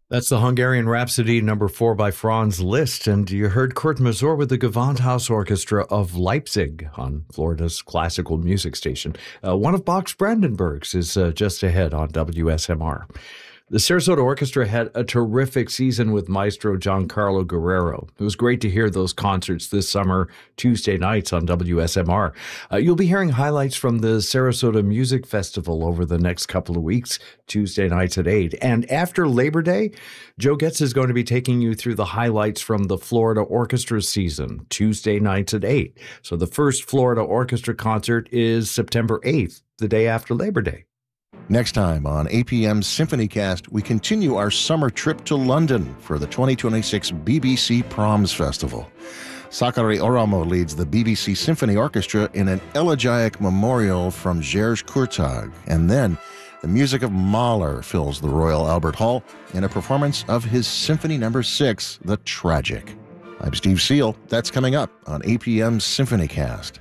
That's the Hungarian Rhapsody number 4 by Franz Liszt, and you heard Kurt Masur with the Gewandhaus Orchestra of Leipzig on Florida's classical music station. One of Bach's Brandenburgs is just ahead on WSMR. The Sarasota Orchestra had a terrific season with Maestro Giancarlo Guerrero. It was great to hear those concerts this summer, Tuesday nights on WSMR. You'll be hearing highlights from the Sarasota Music Festival over the next couple of weeks, Tuesday nights at 8. And after Labor Day, Joe Getz is going to be taking you through the highlights from the Florida Orchestra season, Tuesday nights at 8. So the first Florida Orchestra concert is September 8th, the day after Labor Day. Next time on APM's SymphonyCast, we continue our summer trip to London for the 2026 BBC Proms Festival. Sakari Oramo leads the BBC Symphony Orchestra in an elegiac memorial from Jerzy Kurtag, and then the music of Mahler fills the Royal Albert Hall in a performance of his Symphony No. 6, The Tragic. I'm Steve Seal. That's coming up on APM's SymphonyCast.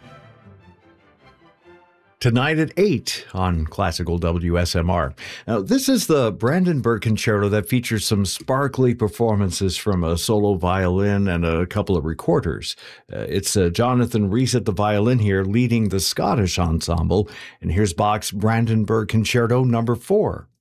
Tonight at 8 on Classical WSMR. Now, this is the Brandenburg Concerto that features some sparkly performances from a solo violin and a couple of recorders. It's Jonathan Rees at the violin here leading the Scottish ensemble. And here's Bach's Brandenburg Concerto number 4.